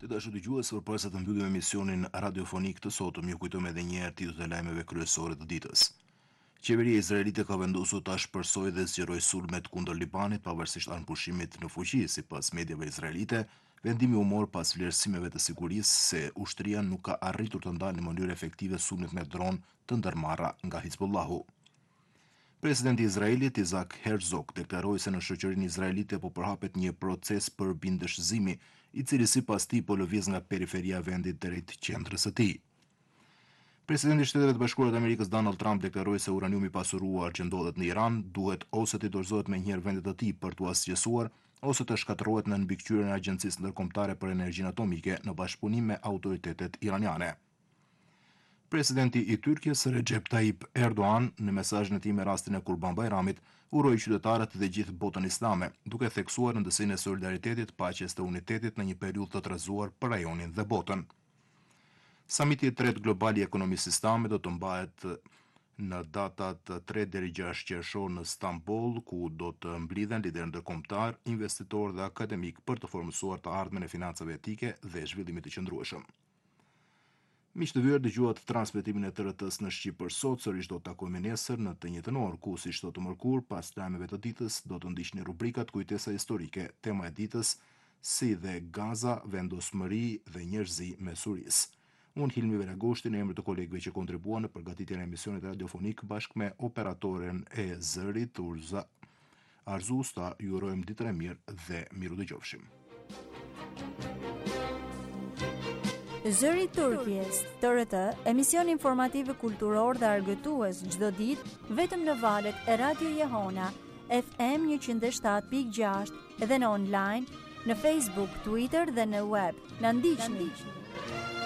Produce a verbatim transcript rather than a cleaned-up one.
Të dashur dëgjues, përpara të mbyllim emisionin radiofonik të sotëm, ju kujtojmë edhe një herë titujt e lajmeve kryesore të ditës. Qeveria izraelite ka vendosur ta shpërsojë dhe zgjerojë sulmet kundër Libanit pavarësisht anëpushimit në fuqi, sipas mediave izraelite. Vendimi u mor pas vlerësimeve të sigurisë se ushtria nuk ka arritur të ndalë në mënyrë efektive sulmet me dron të ndërmarra nga Hizbullahu. Presidenti i Izraelit Isaac Herzog deklaroi se në shoqërinë izraelite po përhapet një proces për bindëshëzimi, i cili sipas tij po lëviz nga periferia e vendit drejt qendrës së tij. Presidenti i Shteteve të Bashkuara të Amerikës Donald Trump deklaroi se uraniumi i pasuruar që ndodhet në Iran duhet ose të dorëzohet menjëherë vendet të tij për t'u asgjësuar, ose të shkatërrohet në mbikëqyrjen e Agjencisë Ndërkombëtare për Energjinë Atomike në bashkëpunim me autoritetet iraniane. Presidenti i Tyrkisë Recep Tayyip Erdogan në mesazhin e tij me rastin e Kurban Bayramit uroi qytetarët dhe gjithë botën islame, duke theksuar rëndësinë e solidaritetit, paqes dhe unitetit në një periudhë të trazuar për rajonin dhe botën. Samiti i tretë global i ekonomisë islame do të mbahet në datat tre deri gjashtë qershor në Stamboll, ku do të mblidhen liderë ndërkombëtar, investitorë dhe akademik për të formësuar të ardhmen e financave etike dhe zhvillimit të qëndrueshëm. Miq të vjetër, dëgjuat transmetimin e T R T-s në Shqip për sot, sërish do të takojmë nesër në të njëjtën orë, ku si çdo të mërkur, pas lajmeve të ditës, do të ndiqni rubrikat Kujtesa historike, tema e ditës, si dhe Gaza, vendosmëri dhe njerëzi me suris. Unë Hilmi Veragoshti në emër të kolegëve që kontribuan në përgatitjen e emisionit radiofonik bashkë me operatoren e zërit Urza Arzusta, ju urojmë ditën e mirë dhe miru dëgjofshim. Zëri i Turqisë, T R T, emision informativ kulturor dhe argëtues çdo ditë vetëm në valët e Radio Jehona, F M njëqind e shtatë pikë gjashtë dhe në online, në Facebook, Twitter dhe në web. Na ndiqni.